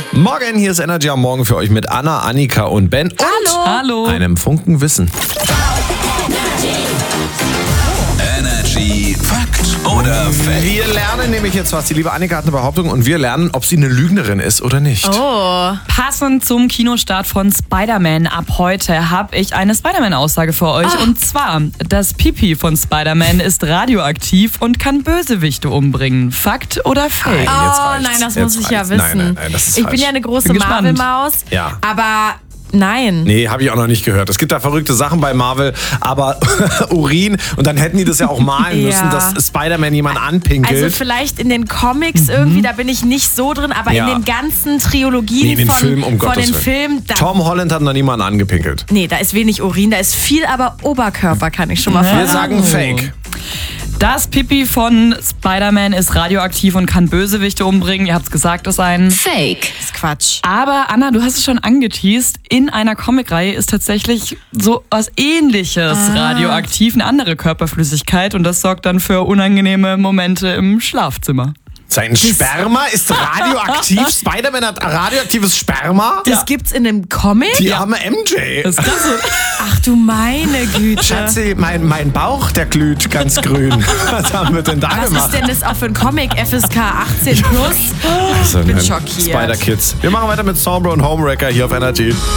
Morgen, hier ist Energy am Morgen für euch mit Anna, Annika und Ben. Und Hallo. einem Funken Wissen. Energy Fakt oder Fake? Wir lernen nämlich jetzt was. Die liebe Annika hat eine Behauptung und wir lernen, ob sie eine Lügnerin ist oder nicht. Oh. Passend zum Kinostart von Spider-Man ab heute habe ich eine Spider-Man-Aussage für euch. Und zwar, das Pipi von Spider-Man ist radioaktiv und kann Bösewichte umbringen. Fakt oder Fake? Jetzt reicht's. Nein, das Jetzt muss ich ja reicht's. wissen. Nein, das ist ich falsch. bin ja eine große Bin gespannt. Marvel-Maus, Ja. aber nein. Nee, habe ich auch noch nicht gehört. Es gibt da verrückte Sachen bei Marvel, aber Urin, und dann hätten die das ja auch malen müssen, Ja. dass Spider-Man jemand anpinkelt. Also vielleicht in den Comics irgendwie, da bin ich nicht so drin, aber Ja. in den ganzen Trilogien Nee, in den Film, um von Gottes den Willen. Filmen, Tom Holland hat noch niemanden angepinkelt. da ist wenig Urin, da ist viel aber Oberkörper, kann ich schon mal Wir verraten. sagen Fake. Das Pipi von Spider-Man ist radioaktiv und kann Bösewichte umbringen. Ihr habt's gesagt, das ist ein Fake. Das ist Quatsch. Aber Anna, du hast es schon angeteast, in einer Comicreihe ist tatsächlich so was Ähnliches radioaktiv, eine andere Körperflüssigkeit, und das sorgt dann für unangenehme Momente im Schlafzimmer. Sein Sperma ist radioaktiv. Spider-Man hat radioaktives Sperma. Das gibt's in einem Comic? Die arme MJ. Das ist klasse. Ach du meine Güte. Schatzi, mein Bauch, der glüht ganz grün. Was haben wir denn da Was gemacht? ist denn das auch für ein Comic? FSK 18 plus? Also, bin nein, schockiert. Spider-Kids. Wir machen weiter mit Sombra und Homewrecker hier auf Energy.